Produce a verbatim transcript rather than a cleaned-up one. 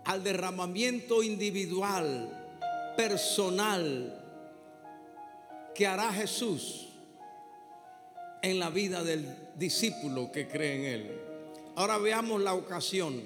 al derramamiento individual, personal, que hará Jesús en la vida del discípulo que cree en Él. Ahora veamos la ocasión.